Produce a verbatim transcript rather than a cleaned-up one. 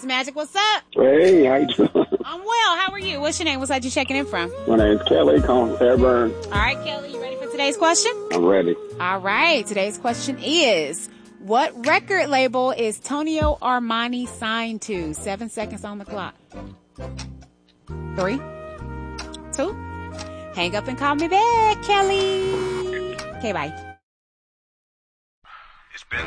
Magic. What's up? Hey, how you doing? I'm well. How are you? What's your name? What's that you checking in from? My name's Kelly, calling from Fairburn. All right, Kelly, you ready for today's question? I'm ready. All right. Today's question is, what record label is Tonio Armani signed to? Seven seconds on the clock. Three, two, hang up and call me back, Kelly. Okay, bye. It's been